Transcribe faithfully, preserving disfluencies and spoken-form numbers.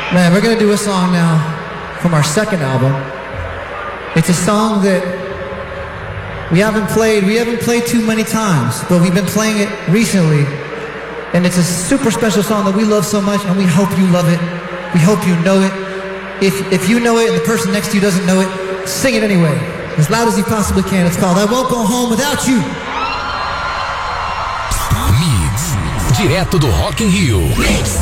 Man, we're gonna do a song now from our second album. It's a song that we haven't played, we haven't played too many times, but we've been playing it recently. And it's a super special song that we love so much, and we hope you love it. We hope you know it. If if you know it and the person next to you doesn't know it, sing it anyway, as loud as you possibly can. It's called I Won't Go Home Without You. Mix, direto do Rock in Rio.